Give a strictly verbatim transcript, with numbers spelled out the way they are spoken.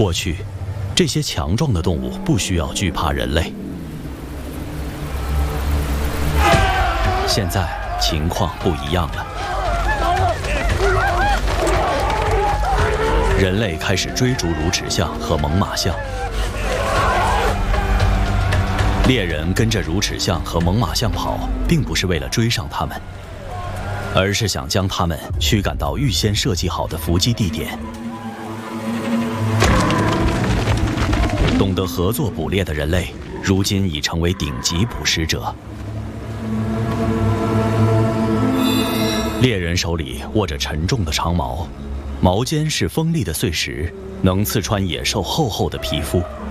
过去，这些强壮的动物不需要惧怕人类。现在情况不一样了，人类开始追逐乳齿象和猛犸象。猎人跟着乳齿象和猛犸象跑，并不是为了追上它们，而是想将它们驱赶到预先设计好的伏击地点。懂得合作捕猎的人类，如今已成为顶级捕食者。猎人手里握着沉重的长矛，矛尖是锋利的碎石，能刺穿野兽厚厚的皮肤。